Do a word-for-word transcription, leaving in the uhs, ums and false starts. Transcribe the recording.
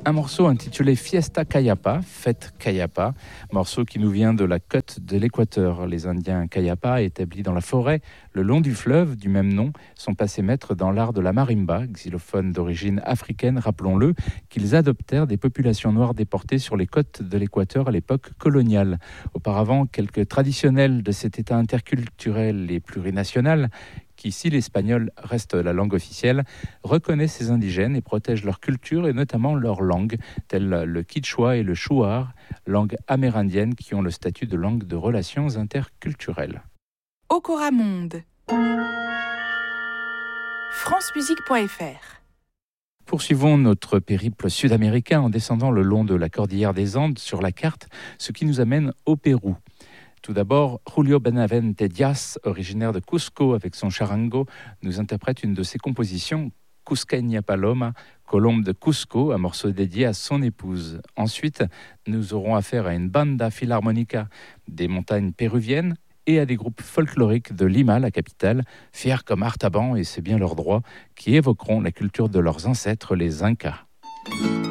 Un morceau intitulé Fiesta Cayapa, Fête Cayapa, morceau qui nous vient de la côte de l'Équateur. Les Indiens Cayapa, établis dans la forêt, le long du fleuve du même nom, sont passés maîtres dans l'art de la marimba, xylophone d'origine africaine, rappelons-le, qu'ils adoptèrent des populations noires déportées sur les côtes de l'Équateur à l'époque coloniale. Auparavant, quelques traditionnels de cet état interculturel et plurinational, qui, si l'espagnol reste la langue officielle, reconnaît ces indigènes et protège leur culture et notamment leur langue, telles le quichua et le shuar, langues amérindiennes qui ont le statut de langue de relations interculturelles. Okora Monde. francemusique point f r. Poursuivons notre périple sud-américain en descendant le long de la cordillère des Andes sur la carte, ce qui nous amène au Pérou. Tout d'abord, Julio Benavente Díaz, originaire de Cusco avec son charango, nous interprète une de ses compositions, Cusqueña Paloma, Colombe de Cusco, un morceau dédié à son épouse. Ensuite, nous aurons affaire à une banda filarmonica des montagnes péruviennes et à des groupes folkloriques de Lima, la capitale, fiers comme Artaban, et c'est bien leur droit, qui évoqueront la culture de leurs ancêtres, les Incas.